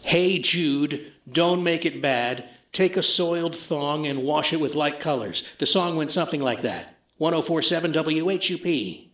Hey Jude, don't make it bad. Take a soiled thong and wash it with light colors. The song went something like that. 1047 WHUP.